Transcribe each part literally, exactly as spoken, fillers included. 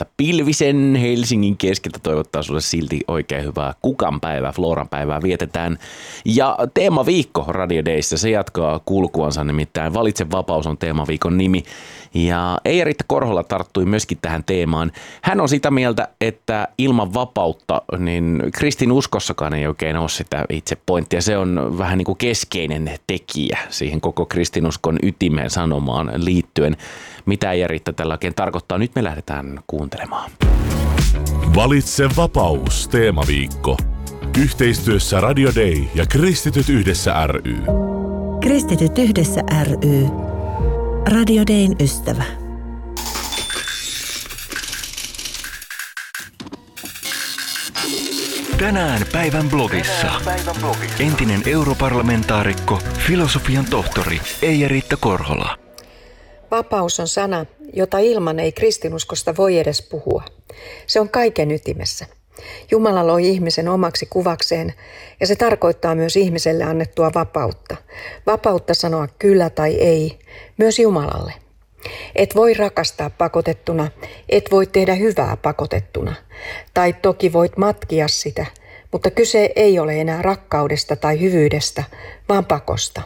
täältä pilvisen Helsingin keskeltä toivottaa sulle silti oikein hyvää kukan päivää, Floran päivää vietetään. Ja teemaviikko Radio Dayssä, se jatkaa kulkuansa, nimittäin Valitse vapaus on teemaviikon nimi. Ja Eija-Riitta Korhola tarttui myöskin tähän teemaan. Hän on sitä mieltä, että ilman vapautta niin kristinuskossakaan ei oikein ole sitä itse pointtia. Se on vähän niin kuin keskeinen tekijä siihen koko kristinuskon ytimeen sanomaan liittyen. Mitä Eija-Riitta tällä oikein tarkoittaa? Nyt me lähdetään kuuntelemaan. Valitse vapaus teemaviikko. Yhteistyössä Radio Day ja Kristityt yhdessä ry. Kristityt yhdessä ry. Radio Dayn ystävä. Tänään päivän blogissa. Tänään päivän blogissa. Entinen europarlamentaarikko, filosofian tohtori Eija-Riitta Korhola. Vapaus on sana, jota ilman ei kristinuskosta voi edes puhua. Se on kaiken ytimessä. Jumala loi ihmisen omaksi kuvakseen ja se tarkoittaa myös ihmiselle annettua vapautta. Vapautta sanoa kyllä tai ei, myös Jumalalle. Et voi rakastaa pakotettuna, et voi tehdä hyvää pakotettuna. Tai toki voit matkia sitä, mutta kyse ei ole enää rakkaudesta tai hyvyydestä, vaan pakosta.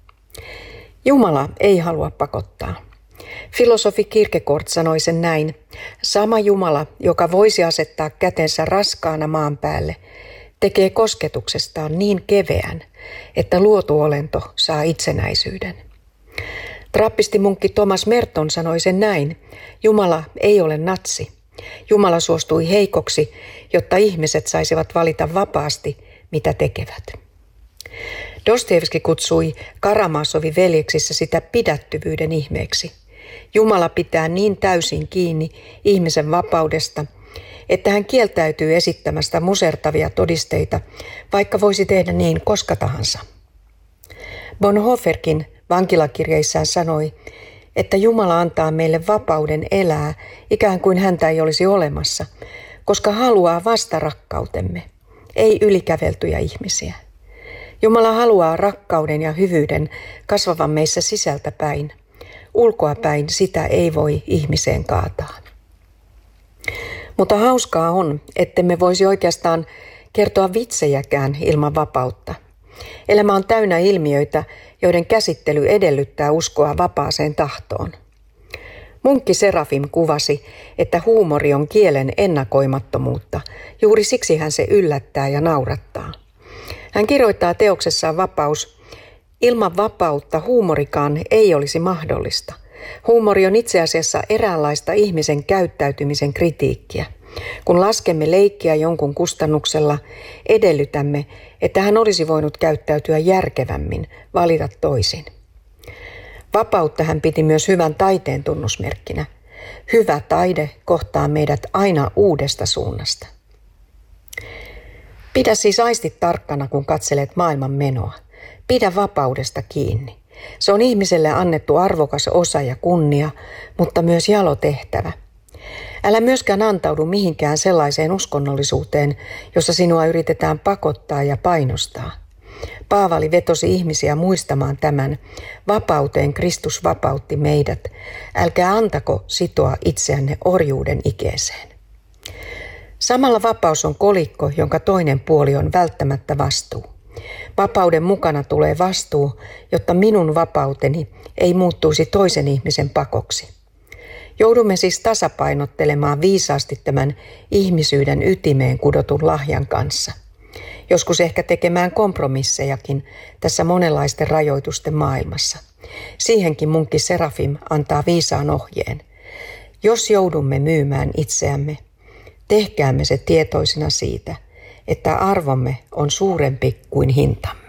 Jumala ei halua pakottaa. Filosofi Kierkegaard sanoi sen näin: sama Jumala, joka voisi asettaa kätensä raskaana maan päälle, tekee kosketuksestaan niin keveän, että luotu olento saa itsenäisyyden. Trappistimunkki Thomas Merton sanoi sen näin: Jumala ei ole natsi. Jumala suostui heikoksi, jotta ihmiset saisivat valita vapaasti, mitä tekevät. Dostojevski kutsui Karamazovin veljeksissä sitä pidättyvyyden ihmeeksi. Jumala pitää niin täysin kiinni ihmisen vapaudesta, että hän kieltäytyy esittämästä musertavia todisteita, vaikka voisi tehdä niin koska tahansa. Bonhoefferkin vankilakirjeissään sanoi, että Jumala antaa meille vapauden elää ikään kuin häntä ei olisi olemassa, koska haluaa vastarakkautemme, ei ylikäveltyjä ihmisiä. Jumala haluaa rakkauden ja hyvyyden kasvavan meissä sisältä päin. Ulkoa päin sitä ei voi ihmiseen kaataa. Mutta hauskaa on, ettemme voisi oikeastaan kertoa vitsejäkään ilman vapautta. Elämä on täynnä ilmiöitä, joiden käsittely edellyttää uskoa vapaaseen tahtoon. Munkki Serafim kuvasi, että huumori on kielen ennakoimattomuutta. Juuri siksi hän se yllättää ja naurattaa. Hän kirjoittaa teoksessaan Vapaus: ilman vapautta huumorikaan ei olisi mahdollista. Huumori on itse asiassa eräänlaista ihmisen käyttäytymisen kritiikkiä. Kun laskemme leikkiä jonkun kustannuksella, edellytämme, että hän olisi voinut käyttäytyä järkevämmin, valita toisin. Vapautta hän piti myös hyvän taiteen tunnusmerkkinä. Hyvä taide kohtaa meidät aina uudesta suunnasta. Pidä siis aistit tarkkana, kun katselet maailman menoa. Pidä vapaudesta kiinni. Se on ihmiselle annettu arvokas osa ja kunnia, mutta myös jalo tehtävä. Älä myöskään antaudu mihinkään sellaiseen uskonnollisuuteen, jossa sinua yritetään pakottaa ja painostaa. Paavali vetosi ihmisiä muistamaan tämän: vapauteen Kristus vapautti meidät. Älkää antako sitoa itseänne orjuuden ikeeseen. Samalla vapaus on kolikko, jonka toinen puoli on välttämättä vastuu. Vapauden mukana tulee vastuu, jotta minun vapauteni ei muuttuisi toisen ihmisen pakoksi. Joudumme siis tasapainottelemaan viisaasti tämän ihmisyyden ytimeen kudotun lahjan kanssa. Joskus ehkä tekemään kompromissejakin tässä monenlaisten rajoitusten maailmassa. Siihenkin munkki Serafim antaa viisaan ohjeen. Jos joudumme myymään itseämme, tehkäämme se tietoisina siitä, että arvomme on suurempi kuin hintamme.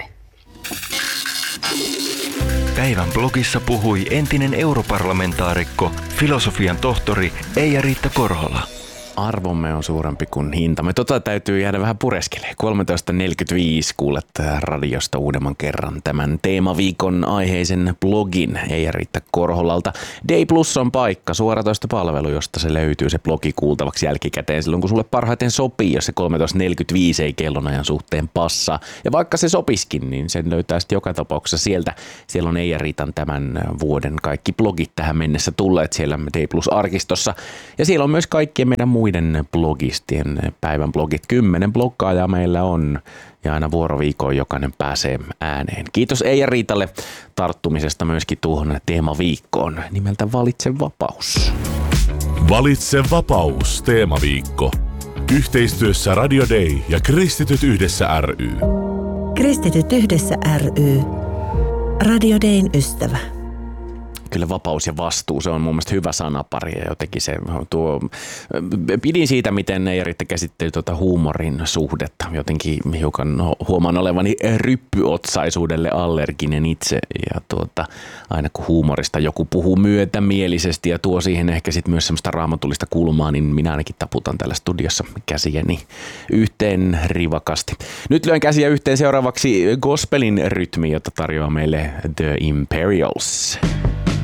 Päivän blogissa puhui entinen europarlamentaarikko, filosofian tohtori Eija-Riitta Korhola. Arvomme on suurempi kuin hintamme. Tota täytyy jäädä vähän pureskelemaan. kolmetoista neljäkymmentäviisi kuulet radiosta uudemman kerran tämän teemaviikon aiheisen blogin Eija-Riitta Korholalta. Day Plus on paikka, suoratoistopalvelu, josta se löytyy se blogi kuultavaksi jälkikäteen silloin, kun sulle parhaiten sopii, jos se kolmetoista neljäkymmentäviisi ei kellonajan suhteen passaa. Ja vaikka se sopiskin, niin sen löytää sitten joka tapauksessa sieltä. Siellä on Eija-Riitan tämän vuoden kaikki blogit tähän mennessä tulleet siellä Day Plus-arkistossa. Ja siellä on myös kaikkien meidän muiden blogistien päivän blogit. Kymmenen bloggaajaa meillä on ja aina vuoroviikoin jokainen pääsee ääneen. Kiitos Eija-Riitalle tarttumisesta myöskin tuohon teemaviikkoon nimeltä Valitse vapaus. Valitse vapaus teemaviikko. Yhteistyössä Radio Day ja Kristityt yhdessä ry. Kristityt yhdessä ry. Radio Dayn ystävä. Kyllä vapaus ja vastuu, se on mun mielestä hyvä sanapari ja jotenkin se tuo, pidin siitä, miten Eija-Riitta käsitteli tuota huumorin suhdetta. Jotenkin hiukan huomaan olevani ryppyotsaisuudelle allerginen itse ja tuota, aina kun huumorista joku puhuu myötämielisesti ja tuo siihen ehkä sitten myös semmoista raamatullista kulmaa, niin minä ainakin taputan täällä studiossa käsiäni yhteen rivakasti. Nyt lyön käsiä yhteen seuraavaksi gospelin rytmi, jota tarjoaa meille The Imperials.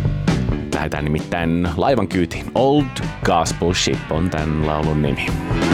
Lähdetään nimittäin laivan kyytiin. Old Gospel Ship on tämän laulun nimi.